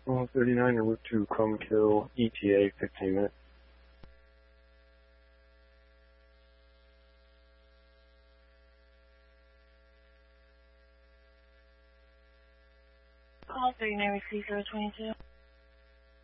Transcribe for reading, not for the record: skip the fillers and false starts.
39 and Route 2, Chrome Kill, ETA 15 minutes. Call 39 receive 022.